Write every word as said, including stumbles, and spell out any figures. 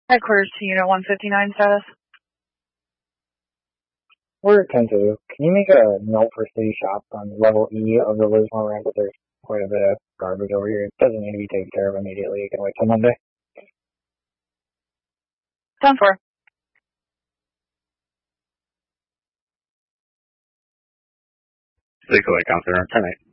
Headquarters to Unit one fifty-nine status. We're ten two. Can you make a note for City Shop on level E of the Lismore ramp? But there's quite a bit of garbage over here. It doesn't need to be taken care of immediately. You can wait till Monday. ten four. Take away, Counselor. ten eight.